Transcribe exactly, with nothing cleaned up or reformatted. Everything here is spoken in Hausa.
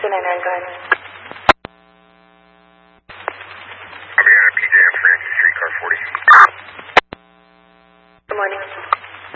two nine nine, go ahead. I'm here on P J M Francis Street, car forty.